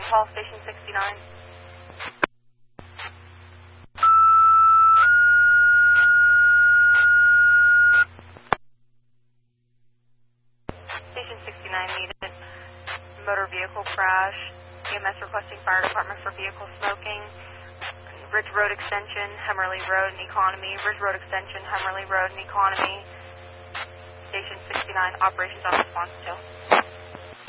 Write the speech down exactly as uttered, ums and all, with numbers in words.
call, Station sixty-nine. Station sixty-nine needed motor vehicle crash. E M S requesting fire department for vehicle smoking. Ridge Road Extension, Hemmerly Road and Economy. Ridge Road Extension, Hemmerly Road and Economy. Station sixty-nine, operations on response to.